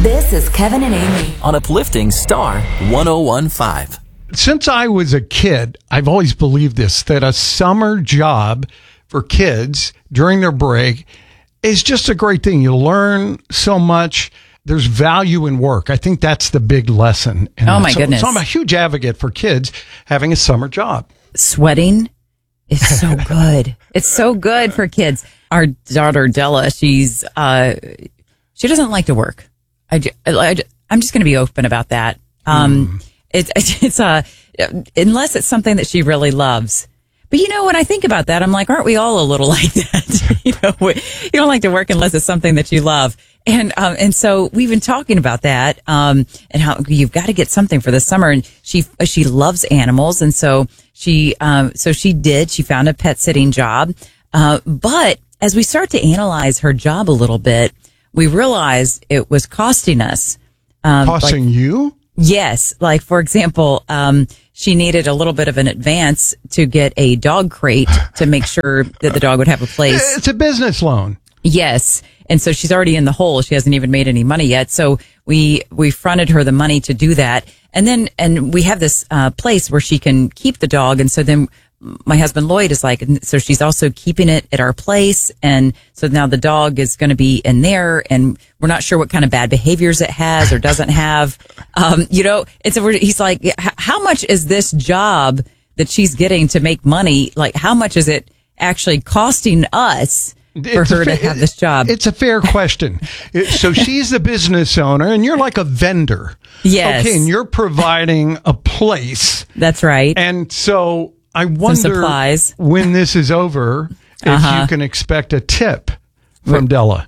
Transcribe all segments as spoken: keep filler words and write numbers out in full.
This is Kevin and Amy on Uplifting Star one oh one point five. Since I was a kid, I've always believed this, that a summer job for kids during their break is just a great thing. You learn so much. There's value in work. I think that's the big lesson. in Oh, that. my so, goodness. So I'm a huge advocate for kids having a summer job. Sweating is so good. It's so good for kids. Our daughter, Della, she's, uh, she doesn't like to work. I, ju- I, ju- I'm just going to be open about that. Um, mm. It's, it's, uh, unless it's something that she really loves. But you know, when I think about that, I'm like, aren't we all a little like that? you know, we, you don't like to work unless it's something that you love. And, um, and so we've been talking about that, um, and how you've got to get something for the summer. And she, she loves animals. And so she, um, so she did, she found a pet sitting job. Uh, but as we start to analyze her job a little bit, we realized it was costing us. Um, Costing like, you? Yes. Like, for example, um, she needed a little bit of an advance to get a dog crate to make sure that the dog would have a place. It's a business loan. Yes. And so she's already in the hole. She hasn't even made any money yet. So we, we fronted her the money to do that. And then, and we have this, uh, place where she can keep the dog. And so then my husband Lloyd is like, so she's also keeping it at our place. And so now the dog is going to be in there, and we're not sure what kind of bad behaviors it has or doesn't have. Um, you know, it's, a, he's like, how much is this job that she's getting to make money? Like, how much is it actually costing us for It's her fa- to have this job? It's a fair question. It, so she's the business owner and you're like a vendor. Yes. Okay. And you're providing a place. That's right. And so I wonder supplies. when this is over, if Uh-huh. you can expect a tip from Della.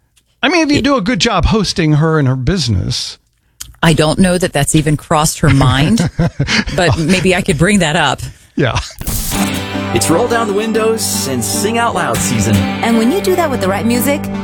I mean, if you do a good job hosting her and her business. I don't know that that's even crossed her mind, but maybe I could bring that up. Yeah. It's roll down the windows and sing out loud season. And when you do that with the right music,